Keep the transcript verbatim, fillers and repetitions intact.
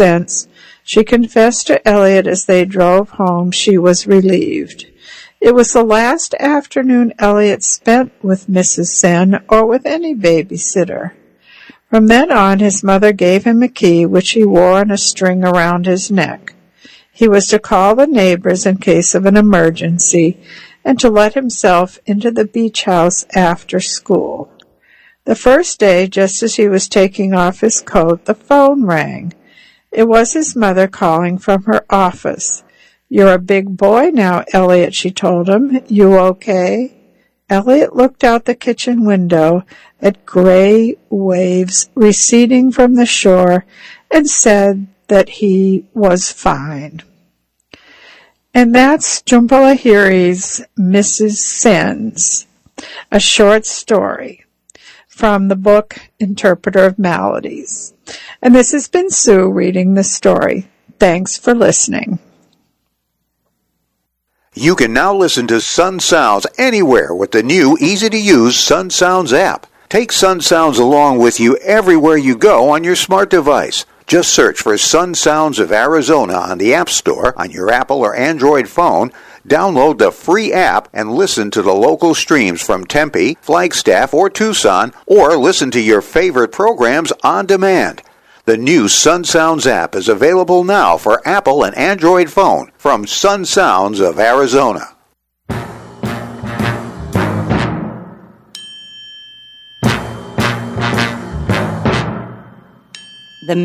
sense, she confessed to Elliot as they drove home she was relieved. It was the last afternoon Elliot spent with Missus Sen or with any babysitter. From then on, his mother gave him a key which he wore on a string around his neck. He was to call the neighbors in case of an emergency and to let himself into the beach house after school. The first day, just as he was taking off his coat, the phone rang. It was his mother calling from her office. "You're a big boy now, Elliot," she told him. "You okay?" Elliot looked out the kitchen window at gray waves receding from the shore and said that he was fine. And that's Jhumpa Lahiri's Missus Sen's, a short story from the book Interpreter of Maladies. And this has been Sue reading the story. Thanks for listening. You can now listen to Sun Sounds anywhere with the new, easy-to-use Sun Sounds app. Take Sun Sounds along with you everywhere you go on your smart device. Just search for Sun Sounds of Arizona on the App Store on your Apple or Android phone, download the free app, and listen to the local streams from Tempe, Flagstaff, or Tucson, or listen to your favorite programs on demand. The new Sun Sounds app is available now for Apple and Android phone from Sun Sounds of Arizona.